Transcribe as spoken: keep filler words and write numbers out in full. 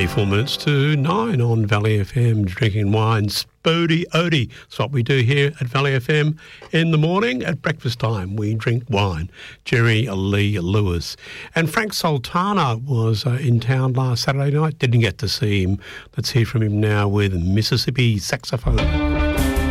twenty-four minutes to nine on Valley F M, drinking wine, Spodie Odie. That's what we do here at Valley F M in the morning. At breakfast time, we drink wine. Jerry Lee Lewis. And Frank Sultana was uh, in town last Saturday night. Didn't get to see him. Let's hear from him now with Mississippi Saxophone.